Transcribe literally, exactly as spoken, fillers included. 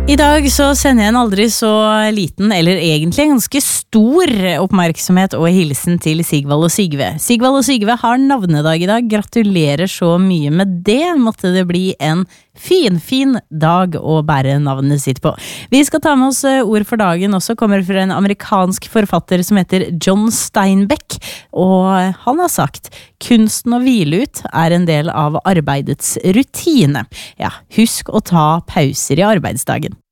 I dag så sender jeg en aldri så liten, eller egentlig en ganske stor oppmerksomhet og hilsen til Sigvald og Sigve. Sigvald og Sigve har navnedag i dag, gratulerer så mye med det, måtte det bli en fin, fin dag å bære navnet sitt på. Vi skal ta med oss ord for dagen også, kommer fra en amerikansk forfatter som heter John Steinbeck, og han har sagt, kunsten å hvile ut er en del av arbeidets rutine. Ja, husk å ta pauser i arbeidsdagen.